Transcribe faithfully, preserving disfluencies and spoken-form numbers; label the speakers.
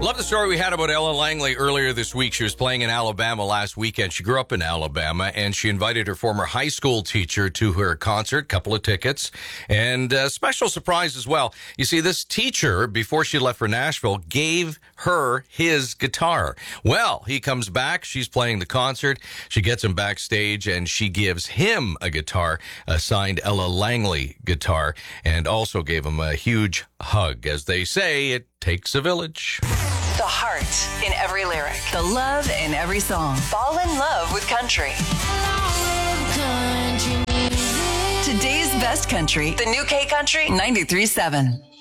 Speaker 1: Love the story we had about Ella Langley earlier this week. She was playing in Alabama last weekend. She grew up in Alabama, and she invited her former high school teacher to her concert, couple of tickets, and a special surprise as well. You see, this teacher, before she left for Nashville, gave her his guitar. Well, he comes back. She's playing the concert. She gets him backstage, and she gives him a guitar, a signed Ella Langley guitar, and also gave him a huge hug. As they say, it takes a village.
Speaker 2: The heart in every lyric. The love in every song. Fall in love with country. Today's best country. The new K Country ninety-three point seven.